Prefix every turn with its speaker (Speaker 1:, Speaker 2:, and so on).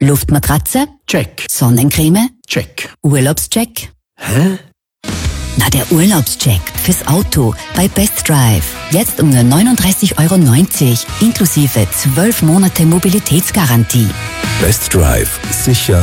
Speaker 1: Luftmatratze?
Speaker 2: Check.
Speaker 1: Sonnencreme?
Speaker 2: Check.
Speaker 1: Urlaubscheck?
Speaker 2: Hä?
Speaker 1: Na, der Urlaubscheck fürs Auto bei Best Drive. Jetzt um nur 39,90 € inklusive 12 Monate Mobilitätsgarantie.
Speaker 3: Best Drive. Sicher